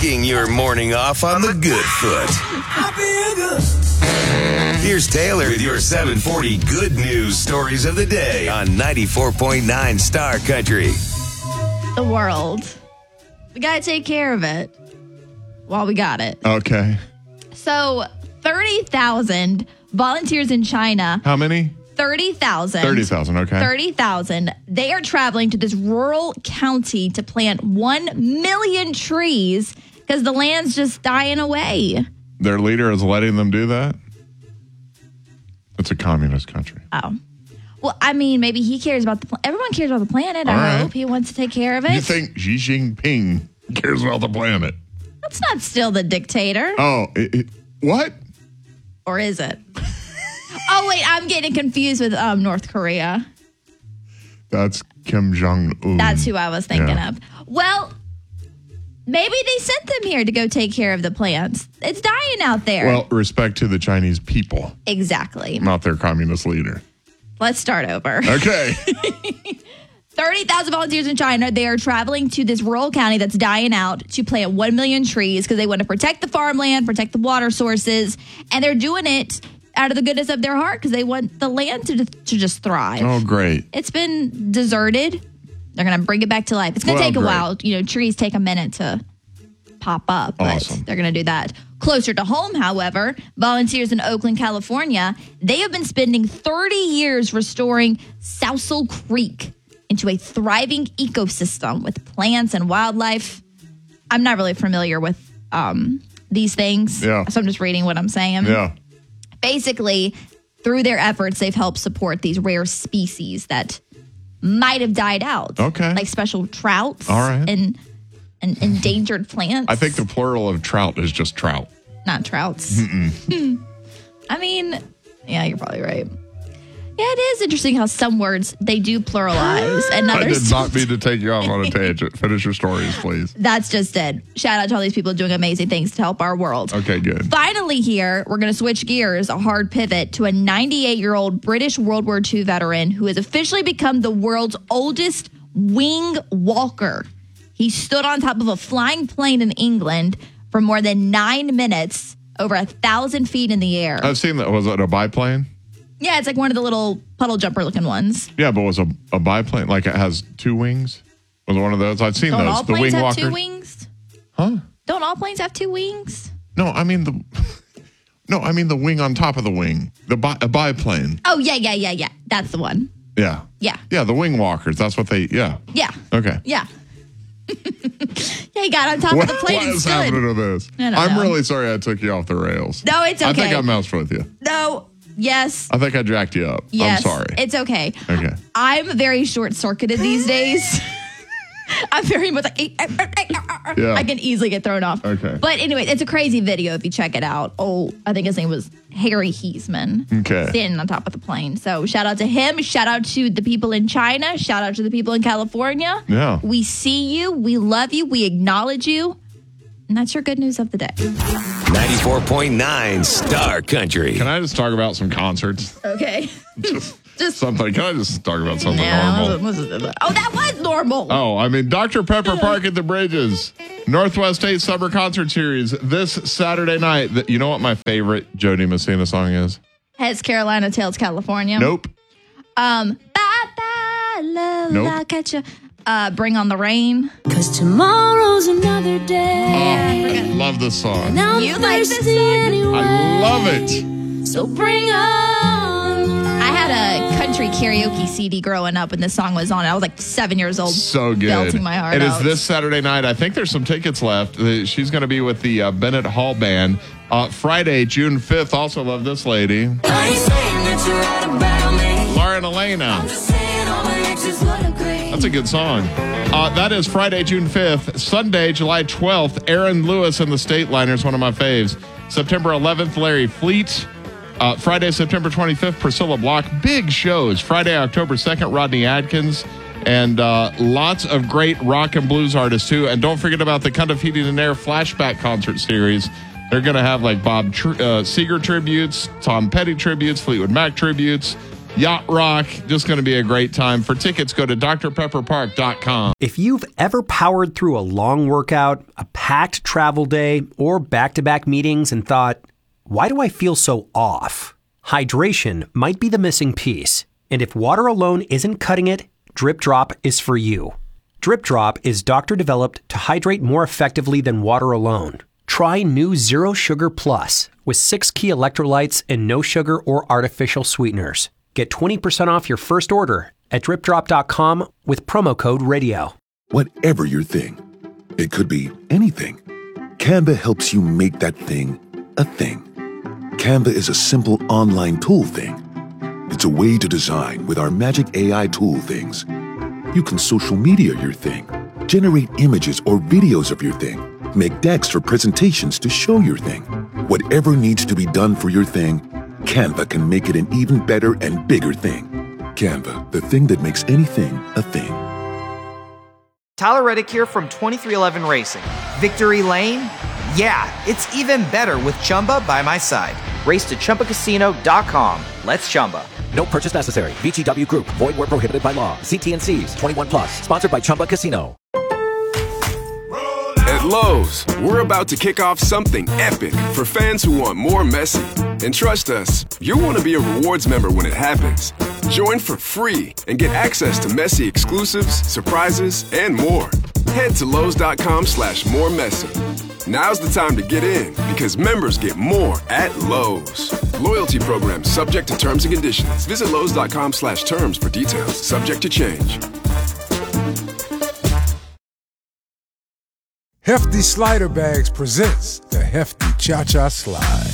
Kicking your morning off on the good foot. Here's Taylor with your 740 good news stories of the day on 94.9 Star Country. The world. We got to take care of it while we got it. Okay. So 30,000 volunteers in China. How many? 30,000. 30,000, okay. 30,000. They are traveling to this rural county to plant 1 million trees because the land's just dying away. Their leader is letting them do that? It's a communist country. Oh. Well, I mean, maybe he cares about everyone cares about the planet. I hope he wants to take care of it. You think Xi Jinping cares about the planet? That's not still the dictator. Oh, what? Or is it? Oh, wait, I'm getting confused with North Korea. That's Kim Jong-un. That's who I was thinking of. Well, maybe they sent them here to go take care of the plants. It's dying out there. Well, respect to the Chinese people. Exactly. Not their communist leader. Let's start over. Okay. 30,000 volunteers in China. They are traveling to this rural county that's dying out to plant 1 million trees because they want to protect the farmland, protect the water sources, and they're doing it out of the goodness of their heart because they want the land to just thrive. Oh, great. It's been deserted. They're going to bring it back to life. It's going to take a while. You know, trees take a minute to pop up, but they're going to do that. Closer to home, however, volunteers in Oakland, California, they have been spending 30 years restoring Sousal Creek into a thriving ecosystem with plants and wildlife. I'm not really familiar with these things, so I'm just reading what I'm saying. Yeah. Basically, through their efforts, they've helped support these rare species that might have died out. Okay. Like special trouts. All right. And endangered plants. I think the plural of trout is just trout. Not trouts. I mean, yeah, you're probably right. Yeah, it is interesting how some words, they do pluralize and others I did not mean to take you off on a tangent. Finish your stories, please. That's just it. Shout out to all these people doing amazing things to help our world. Okay, good. Finally here, we're going to switch gears, a hard pivot, to a 98-year-old British World War II veteran who has officially become the world's oldest wing walker. He stood on top of a flying plane in England for more than 9 minutes, over 1,000 feet in the air. I've seen that. Was it a biplane? Yeah, it's like one of the little puddle jumper looking ones. Yeah, but was a biplane like it has two wings? Was it one of those? I've seen Don't those. all The planes wing have walker. 2 wings? Huh? Don't all planes have 2 wings? No, I mean the wing on top of the wing. A biplane. Oh, yeah. That's the one. Yeah. Yeah. Yeah, the wing walkers. That's what they. Yeah. Yeah. Okay. Yeah. Yeah, he got on top of the plane What and is stood. happening to this? I'm really sorry I took you off the rails. No, it's okay. I think I messed with you. No. Yes. I think I jacked you up. Yes. I'm sorry. It's okay. Okay. I'm very short-circuited these days. I'm very much like, I can easily get thrown off. Okay. But anyway, it's a crazy video if you check it out. Oh, I think his name was Harry Heisman. Okay. Standing on top of the plane. So shout out to him. Shout out to the people in China. Shout out to the people in California. Yeah. We see you. We love you. We acknowledge you. And that's your good news of the day. 94.9 Star Country. Can I just talk about some concerts? Okay. Just something. Can I just talk about something normal? Oh, that was normal. Oh, I mean, Dr. Pepper Park at the Bridges. Northwest State Summer Concert Series this Saturday night. You know what my favorite Jody Messina song is? Has Carolina Tales, California. Nope. Bye bye love, Nope. I'll catch you. Bring on the rain. 'Cause tomorrow's another day. Oh, love this song. Now You like this thirsty song? anyway. I love it. So bring on. I had a country karaoke CD growing up, and this song was on it. I was like 7 years old. So good. Belting my heart It is out. this Saturday night. I think there's some tickets left. She's going to be with the Bennett Hall Band. Friday, June 5th. Also love this lady. I ain't saying that you're right about me. Lauren Elena. Just saying all my exes look great. That's a good song. That is Friday, June 5th. Sunday, July 12th, Aaron Lewis and the Stateliners, one of my faves. September 11th, Larry Fleet. Friday, September 25th, Priscilla Block. Big shows. Friday, October 2nd, Rodney Adkins. And lots of great rock and blues artists, too. And don't forget about the Kind of Heating and Air Flashback Concert Series. They're going to have like Bob Seger tributes, Tom Petty tributes, Fleetwood Mac tributes. Yacht Rock. Just going to be a great time. For tickets, go to drpepperpark.com. If you've ever powered through a long workout, a packed travel day, or back-to-back meetings and thought, why do I feel so off? Hydration might be the missing piece. And if water alone isn't cutting it, Drip Drop is for you. Drip Drop is doctor-developed to hydrate more effectively than water alone. Try new Zero Sugar Plus with 6 key electrolytes and no sugar or artificial sweeteners. Get 20% off your first order at dripdrop.com with promo code RADIO. Whatever your thing, it could be anything. Canva helps you make that thing a thing. Canva is a simple online tool thing. It's a way to design with our magic AI tool things. You can social media your thing, generate images or videos of your thing, make decks for presentations to show your thing. Whatever needs to be done for your thing, Canva can make it an even better and bigger thing. Canva, the thing that makes anything a thing. Tyler Reddick here from 2311 Racing. Victory Lane? Yeah, it's even better with Chumba by my side. Race to ChumbaCasino.com. Let's Chumba. No purchase necessary. VGW Group. Void where prohibited by law. See T&Cs. 21 plus. Sponsored by Chumba Casino. At Lowe's, we're about to kick off something epic for fans who want more Messi. And trust us, you'll want to be a rewards member when it happens. Join for free and get access to Messi exclusives, surprises, and more. Head to Lowe's.com/moremessy. Now's the time to get in because members get more at Lowe's. Loyalty program subject to terms and conditions. Visit Lowe's.com/terms for details. Subject to change. Hefty Slider Bags presents the Hefty Cha-Cha Slide.